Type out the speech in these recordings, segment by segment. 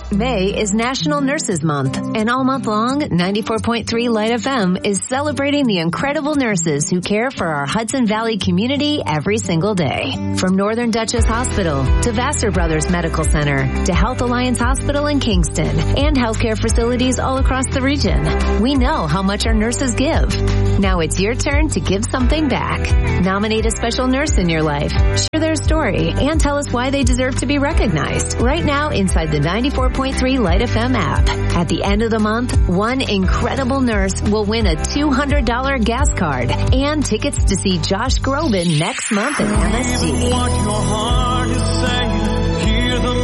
May is National Nurses Month, and all month long, 94.3 Light FM is celebrating the incredible nurses who care for our Hudson Valley community every single day. From Northern Dutchess Hospital to Vassar Brothers Medical Center to Health Alliance Hospital in Kingston and healthcare facilities all across the region. We know how much our nurses give. Now it's your turn to give something back. Nominate a special nurse in your life, share their story, and tell us why they deserve to be recognized right now inside the 94.3 Light FM app. At the end of the month, one incredible nurse will win a $200 gas card and tickets to see Josh Groban next month at MSG. What your heart is saying, hear the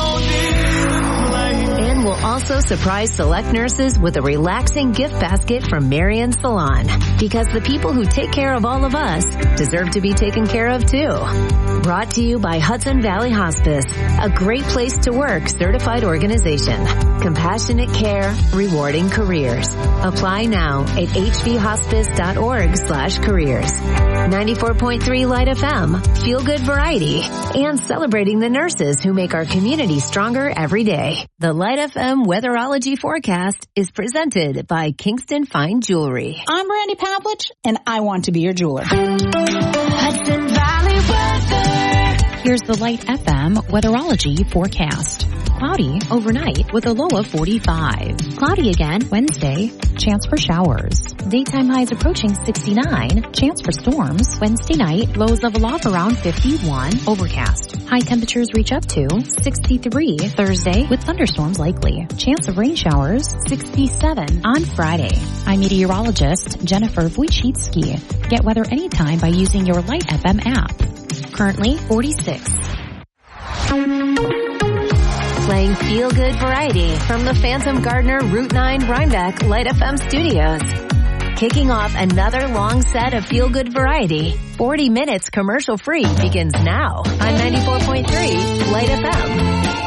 melody. And we'll also surprise select nurses with a relaxing gift basket from Marion Salon. Because the people who take care of all of us deserve to be taken care of too. Brought to you by Hudson Valley Hospice, a great place to work certified organization. Compassionate care, rewarding careers. Apply now at hvhospice.org/careers. 94.3 Light FM, feel good variety, and celebrating the nurses who make our community stronger every day. The Light FM Weatherology Forecast is presented by Kingston Fine Jewelry. I'm Randy Pavlich, and I want to be your jeweler. Hudson Valley weather. Here's the Light FM Weatherology Forecast. Cloudy overnight with a low of 45. Cloudy again Wednesday. Chance for showers. Daytime highs approaching 69. Chance for storms. Wednesday night, lows level off around 51. Overcast. High temperatures reach up to 63. Thursday with thunderstorms likely. Chance of rain showers 67 on Friday. I'm meteorologist Jennifer Wojcicki. Get weather anytime by using your Light FM app. Currently 46. Playing feel-good variety from the Phantom Gardener Route 9 Rhinebeck Light FM studios. Kicking off another long set of feel-good variety. 40 minutes commercial-free begins now on 94.3 Light FM.